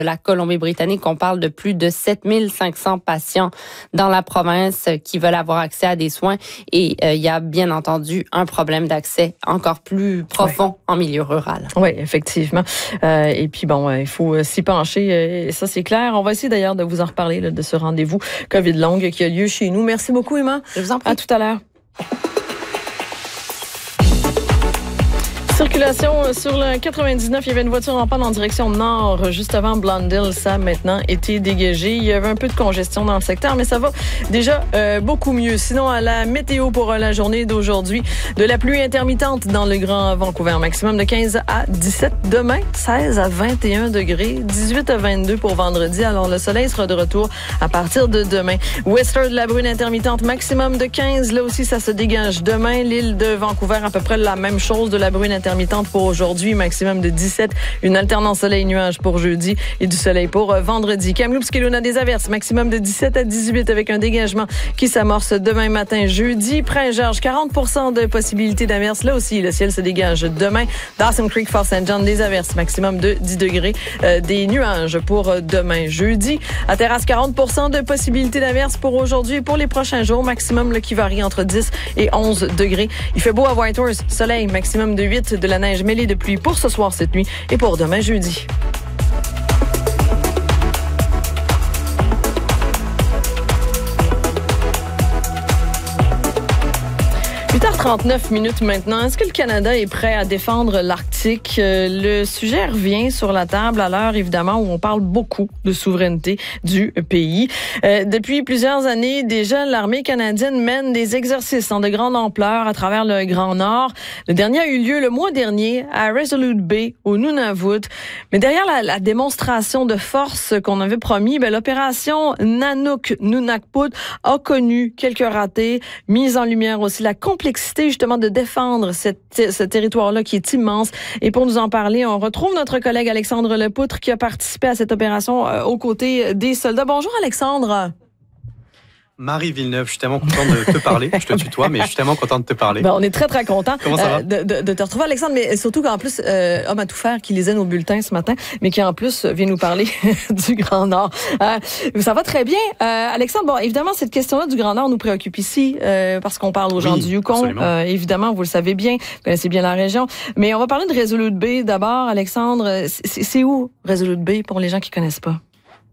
la Colombie-Britannique, on parle de plus de 7500 patients dans la province qui veulent avoir accès à des soins et il y a bien entendu un problème d'accès encore plus profond en milieu rural. Oui, effectivement. Et puis bon, il faut s'y pencher, ça c'est clair. On va essayer d'ailleurs de vous en reparler de ce rendez-vous COVID longue qui a lieu chez nous. Merci beaucoup, Emma. Je vous en prie. À tout à l'heure. Circulation sur le 99, il y avait une voiture en panne en direction nord juste avant Blondell. Ça a maintenant été dégagé. Il y avait un peu de congestion dans le secteur, mais ça va déjà beaucoup mieux. Sinon, à la météo pour la journée d'aujourd'hui, de la pluie intermittente dans le Grand Vancouver. Maximum de 15 à 17 demain, 16 à 21 degrés, 18 à 22 pour vendredi. Alors, le soleil sera de retour à partir de demain. Western de la bruine intermittente, maximum de 15. Là aussi, ça se dégage demain. L'île de Vancouver, à peu près la même chose, de la bruine intermittente pour aujourd'hui, maximum de 17. Une alternance soleil-nuage pour jeudi et du soleil pour vendredi. Kamloops, Kelowna, des averses, maximum de 17 à 18 avec un dégagement qui s'amorce demain matin, jeudi. Prince-Georges, 40% de possibilité d'averses. Là aussi, le ciel se dégage demain. Dawson Creek, Fort St. John, des averses, maximum de 10 degrés. Des nuages pour demain, jeudi. À Terrasse, 40% de possibilité d'averses pour aujourd'hui et pour les prochains jours. Maximum qui varie entre 10 et 11 degrés. Il fait beau à Whitehorse, soleil, maximum de 8, de la neige mêlée de pluie pour ce soir, cette nuit et pour demain, jeudi. « 39 minutes maintenant. Est-ce que le Canada est prêt à défendre l'Arctique? Le sujet revient sur la table à l'heure, évidemment, où on parle beaucoup de souveraineté du pays. Depuis plusieurs années, déjà, l'armée canadienne mène des exercices de grande ampleur à travers le Grand Nord. Le dernier a eu lieu le mois dernier à Resolute Bay, au Nunavut. Mais derrière la démonstration de force qu'on avait promis, l'opération Nanook Nunavut a connu quelques ratés, mise en lumière aussi la complexité justement de défendre ce territoire-là qui est immense. Et pour nous en parler, on retrouve notre collègue Alexandre Lepoutre qui a participé à cette opération aux côtés des soldats. Bonjour Alexandre. Marie Villeneuve, je suis tellement content de te parler. Je te tutoie, mais je suis tellement content de te parler. On est très, très content de te retrouver, Alexandre, mais surtout qu'en plus, homme à tout faire qui lisait nos bulletins ce matin, mais qui en plus vient nous parler du Grand Nord. Ça va très bien. Alexandre, bon, évidemment, cette question-là du Grand Nord nous préoccupe ici, parce qu'on parle aux gens du Yukon. Évidemment, vous le savez bien, vous connaissez bien la région. Mais on va parler de Resolute Bay d'abord, Alexandre. C'est où Resolute Bay pour les gens qui connaissent pas?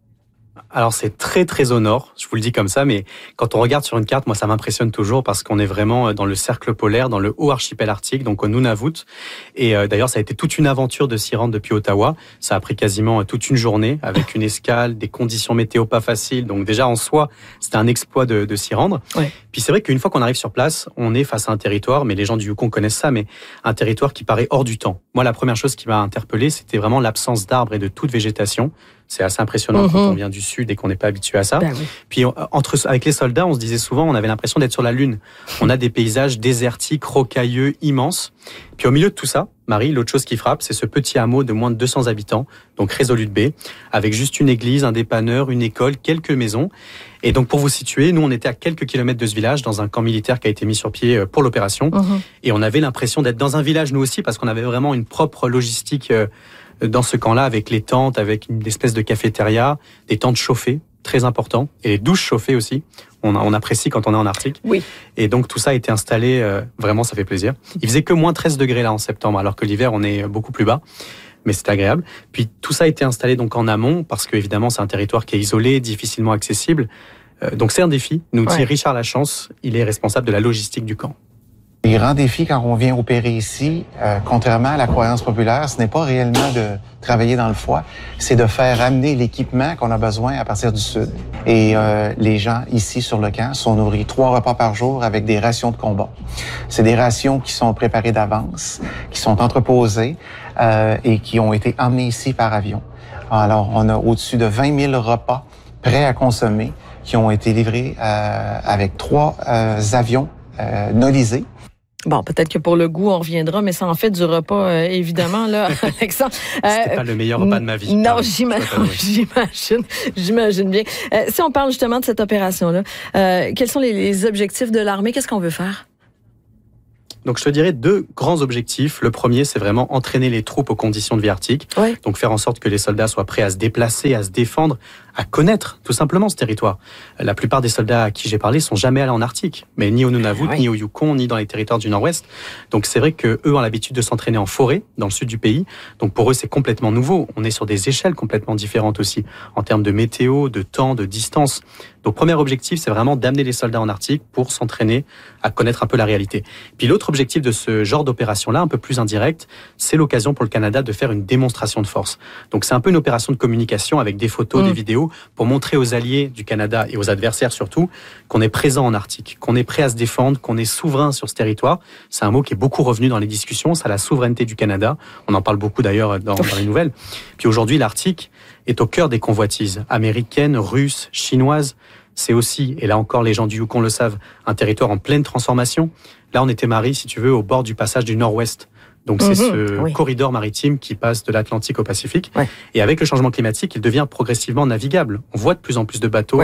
Alors c'est très très au nord, je vous le dis comme ça, mais quand on regarde sur une carte, moi ça m'impressionne toujours parce qu'on est vraiment dans le cercle polaire, dans le haut archipel arctique, donc au Nunavut. Et d'ailleurs ça a été toute une aventure de s'y rendre depuis Ottawa. Ça a pris quasiment toute une journée avec une escale, des conditions météo pas faciles. Donc déjà en soi, c'était un exploit de s'y rendre. Ouais. Puis c'est vrai qu'une fois qu'on arrive sur place, on est face à un territoire, mais les gens du Yukon connaissent ça, mais un territoire qui paraît hors du temps. Moi la première chose qui m'a interpellé, c'était vraiment l'absence d'arbres et de toute végétation. C'est assez impressionnant quand on vient du sud et qu'on n'est pas habitué à ça. Oui. Puis avec les soldats, on se disait souvent, on avait l'impression d'être sur la Lune. On a des paysages désertiques, rocailleux, immenses. Puis au milieu de tout ça, Marie, l'autre chose qui frappe, c'est ce petit hameau de moins de 200 habitants, donc Resolute Bay, avec juste une église, un dépanneur, une école, quelques maisons. Et donc pour vous situer, nous on était à quelques kilomètres de ce village, dans un camp militaire qui a été mis sur pied pour l'opération. Et on avait l'impression d'être dans un village nous aussi, parce qu'on avait vraiment une propre logistique dans ce camp-là, avec les tentes, avec une espèce de cafétéria, des tentes chauffées, très important, et les douches chauffées aussi. On apprécie quand on est en Arctique. Oui. Et donc tout ça a été installé, vraiment ça fait plaisir. Il faisait que moins 13 degrés là en septembre, alors que l'hiver on est beaucoup plus bas. Mais c'est agréable. Puis tout ça a été installé donc en amont, parce qu'évidemment c'est un territoire qui est isolé, difficilement accessible. Donc c'est un défi. Nous dit Richard Lachance, il est responsable de la logistique du camp. Le grand défi quand on vient opérer ici, contrairement à la croyance populaire, ce n'est pas réellement de travailler dans le froid, c'est de faire amener l'équipement qu'on a besoin à partir du sud. Et les gens ici sur le camp sont nourris 3 repas par jour avec des rations de combat. C'est des rations qui sont préparées d'avance, qui sont entreposées et qui ont été emmenées ici par avion. Alors, on a au-dessus de 20 000 repas prêts à consommer qui ont été livrés avec 3 avions nolisés. Bon, peut-être que pour le goût, on reviendra, mais ça en fait du repas, évidemment, là, Alexandre. C'était pas le meilleur repas de ma vie. Non, j'imagine bien. Si on parle justement de cette opération-là, quels sont les objectifs de l'armée? Qu'est-ce qu'on veut faire? Donc je te dirais 2 grands objectifs. Le premier, c'est vraiment entraîner les troupes aux conditions de vie arctique. Oui. Donc faire en sorte que les soldats soient prêts à se déplacer, à se défendre, à connaître tout simplement ce territoire. La plupart des soldats à qui j'ai parlé sont jamais allés en Arctique, mais ni au Nunavut, ni au Yukon, ni dans les territoires du Nord-Ouest. Donc c'est vrai que eux ont l'habitude de s'entraîner en forêt, dans le sud du pays. Donc pour eux, c'est complètement nouveau. On est sur des échelles complètement différentes aussi, en termes de météo, de temps, de distance. Donc premier objectif, c'est vraiment d'amener les soldats en Arctique pour s'entraîner à connaître un peu la réalité. Puis l'autre objectif de ce genre d'opération-là, un peu plus indirect, c'est l'occasion pour le Canada de faire une démonstration de force. Donc c'est un peu une opération de communication avec des photos, des vidéos, pour montrer aux alliés du Canada et aux adversaires surtout qu'on est présent en Arctique, qu'on est prêt à se défendre, qu'on est souverain sur ce territoire. C'est un mot qui est beaucoup revenu dans les discussions, c'est la souveraineté du Canada. On en parle beaucoup d'ailleurs dans les nouvelles. Puis aujourd'hui, l'Arctique est au cœur des convoitises américaines, russes, chinoises. C'est aussi, et là encore les gens du Yukon le savent, un territoire en pleine transformation. Là, on était, Marie, si tu veux, au bord du passage du Nord-Ouest. Donc c'est ce corridor maritime qui passe de l'Atlantique au Pacifique. Ouais. Et avec le changement climatique, il devient progressivement navigable. On voit de plus en plus de bateaux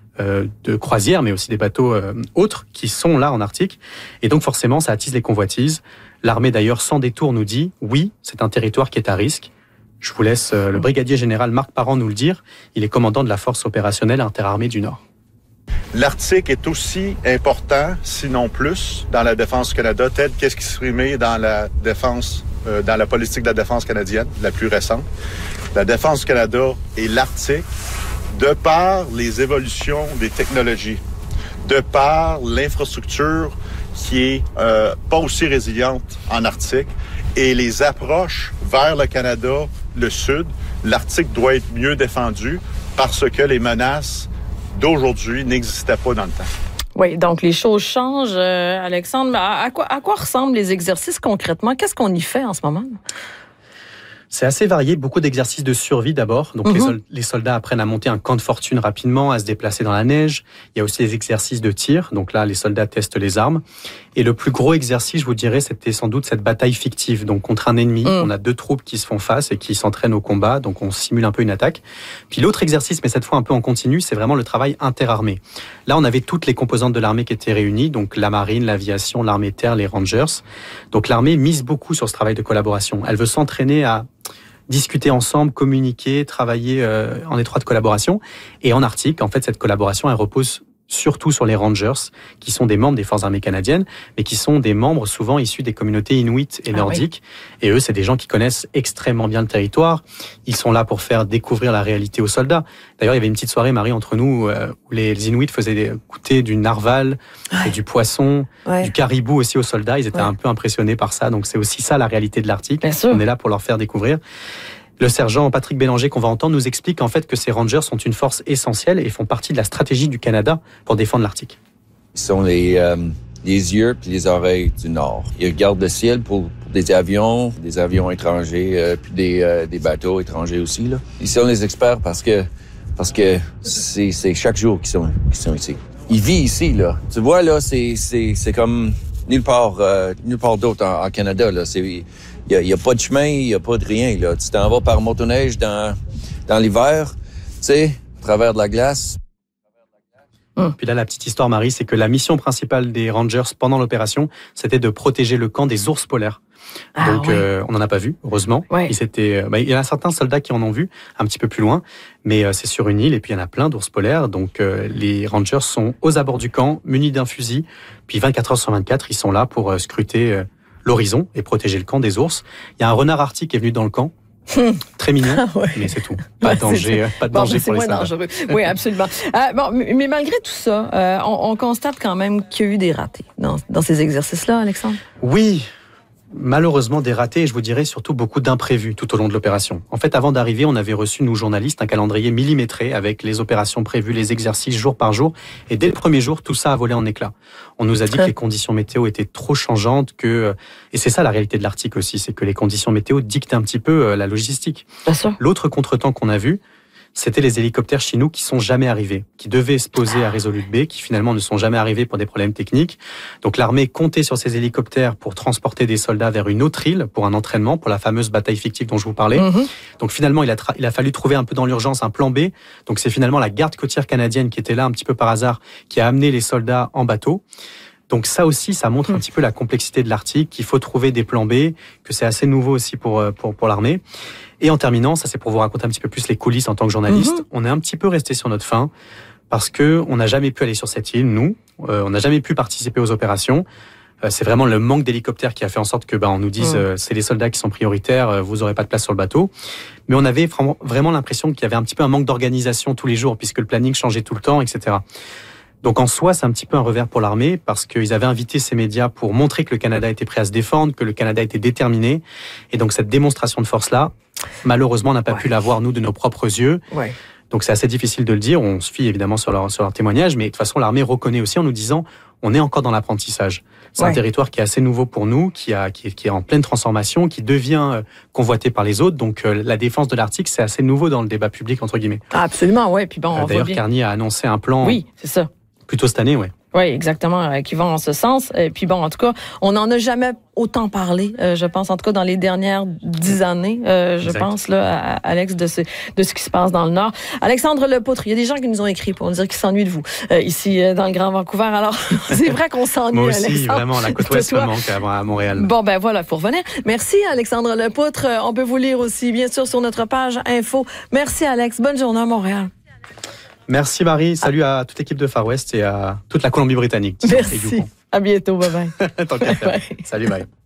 de croisière, mais aussi des bateaux autres qui sont là en Arctique. Et donc forcément, ça attise les convoitises. L'armée d'ailleurs, sans détour, nous dit « Oui, c'est un territoire qui est à risque ». Je vous laisse le brigadier général Marc Parent nous le dire. Il est commandant de la force opérationnelle interarmée du Nord. L'Arctique est aussi important, sinon plus, dans la défense du Canada, tel qu'est-ce qui s'exprimait dans la défense, dans la politique de la défense canadienne, la plus récente. La défense du Canada et l'Arctique, de par les évolutions des technologies, de par l'infrastructure qui est pas aussi résiliente en Arctique, et les approches vers le Canada, le Sud, l'Arctique doit être mieux défendu parce que les menaces d'aujourd'hui n'existaient pas dans le temps. Oui, donc les choses changent, Alexandre. Mais à quoi ressemblent les exercices concrètement? Qu'est-ce qu'on y fait en ce moment? C'est assez varié, beaucoup d'exercices de survie d'abord. Donc les soldats apprennent à monter un camp de fortune rapidement, à se déplacer dans la neige. Il y a aussi des exercices de tir. Donc là, les soldats testent les armes. Et le plus gros exercice, je vous dirais, c'était sans doute cette bataille fictive. Donc contre un ennemi, on a 2 troupes qui se font face et qui s'entraînent au combat. Donc on simule un peu une attaque. Puis l'autre exercice, mais cette fois un peu en continu, c'est vraiment le travail interarmé. Là, on avait toutes les composantes de l'armée qui étaient réunies. Donc la marine, l'aviation, l'armée de terre, les rangers. Donc l'armée mise beaucoup sur ce travail de collaboration. Elle veut s'entraîner à discuter ensemble, communiquer, travailler en étroite collaboration. Et en Arctique, en fait, cette collaboration, elle repose surtout sur les Rangers, qui sont des membres des forces armées canadiennes, mais qui sont des membres souvent issus des communautés inuites et nordiques. Et eux, c'est des gens qui connaissent extrêmement bien le territoire. Ils sont là pour faire découvrir la réalité aux soldats. D'ailleurs, il y avait une petite soirée, Marie, entre nous, où les Inuits faisaient goûter du narval, et du poisson, du caribou aussi aux soldats. Ils étaient un peu impressionnés par ça. Donc c'est aussi ça la réalité de l'Arctique. On est là pour leur faire découvrir. Le sergent Patrick Bélanger, qu'on va entendre, nous explique en fait que ces Rangers sont une force essentielle et font partie de la stratégie du Canada pour défendre l'Arctique. Ils sont les yeux et les oreilles du Nord. Ils regardent le ciel pour des avions étrangers, puis des bateaux étrangers aussi. Là. Ils sont les experts parce que c'est chaque jour qu'ils sont ici. Ils vivent ici, là. Tu vois, là, c'est comme nulle part d'autre en Canada, là. Il y a pas de chemin, il y a pas de rien, là. Tu t'en vas par motoneige dans l'hiver, tu sais, à travers de la glace. Puis là, la petite histoire, Marie, c'est que la mission principale des Rangers pendant l'opération, c'était de protéger le camp des ours polaires. Donc, on n'en a pas vu, heureusement. Il y en a certains soldats qui en ont vu, un petit peu plus loin, mais c'est sur une île, et puis il y en a plein d'ours polaires. Donc, les Rangers sont aux abords du camp, munis d'un fusil, puis 24 heures sur 24, ils sont là pour scruter l'horizon et protéger le camp des ours. Il y a un renard arctique qui est venu dans le camp. Très mignon, mais c'est tout. Pas de danger, pas de danger pour les soldats. Dangereux. Oui, absolument. Mais malgré tout ça, on constate quand même qu'il y a eu des ratés dans ces exercices-là, Alexandre. Oui, malheureusement des ratés, et je vous dirais surtout beaucoup d'imprévus tout au long de l'opération. En fait, avant d'arriver, on avait reçu, nous journalistes, un calendrier millimétré avec les opérations prévues, les exercices jour par jour, et dès le premier jour, tout ça a volé en éclats. On nous a dit que les conditions météo étaient trop changeantes, et c'est ça la réalité de l'Arctique aussi, c'est que les conditions météo dictent un petit peu la logistique. Bien sûr. L'autre contretemps qu'on a vu, c'était les hélicoptères chinois qui sont jamais arrivés, qui devaient se poser à Resolute Bay, qui finalement ne sont jamais arrivés pour des problèmes techniques. Donc l'armée comptait sur ces hélicoptères pour transporter des soldats vers une autre île pour un entraînement, pour la fameuse bataille fictive dont je vous parlais. Donc finalement, il a fallu trouver un peu dans l'urgence un plan B. Donc c'est finalement la garde côtière canadienne qui était là un petit peu par hasard, qui a amené les soldats en bateau. Donc ça aussi, ça montre un petit peu la complexité de l'Arctique, qu'il faut trouver des plans B, que c'est assez nouveau aussi pour l'armée. Et en terminant, ça c'est pour vous raconter un petit peu plus les coulisses en tant que journaliste, on est un petit peu resté sur notre faim parce que on n'a jamais pu aller sur cette île, nous. On n'a jamais pu participer aux opérations. C'est vraiment le manque d'hélicoptères qui a fait en sorte que on nous dise c'est les soldats qui sont prioritaires, vous aurez pas de place sur le bateau. Mais on avait vraiment l'impression qu'il y avait un petit peu un manque d'organisation tous les jours puisque le planning changeait tout le temps, etc. Donc en soi, c'est un petit peu un revers pour l'armée parce qu'ils avaient invité ces médias pour montrer que le Canada était prêt à se défendre, que le Canada était déterminé. Et donc cette démonstration de force-là, malheureusement, on n'a pas pu la voir, nous, de nos propres yeux. Ouais. Donc c'est assez difficile de le dire. On se fie évidemment sur leur témoignage, mais de toute façon, l'armée reconnaît aussi en nous disant on est encore dans l'apprentissage. C'est un territoire qui est assez nouveau pour nous, qui est en pleine transformation, qui devient convoité par les autres. Donc la défense de l'Arctique, c'est assez nouveau dans le débat public, entre guillemets. Ah, absolument, ouais. Puis d'ailleurs, Carney a annoncé un plan. Oui, c'est ça. Plutôt cette année, ouais. Oui, exactement, qui vont en ce sens. Et puis en tout cas, on n'en a jamais autant parlé, je pense, en tout cas dans les dernières 10 années, je pense, là, Alex, de ce qui se passe dans le Nord. Alexandre Lepoutre, il y a des gens qui nous ont écrit pour nous dire qu'ils s'ennuient de vous, ici, dans le Grand Vancouver. Alors, c'est vrai qu'on s'ennuie, moi aussi, Alexandre. Vraiment, la côte ouest me manque à Montréal. Bon, voilà, pour revenir. Merci, Alexandre Lepoutre. On peut vous lire aussi, bien sûr, sur notre page info. Merci, Alex. Bonne journée à Montréal. Merci Marie, salut à toute l'équipe de Far West et à toute la Colombie-Britannique. Merci, à bientôt, bye bye. Tant qu'à faire. Salut, bye.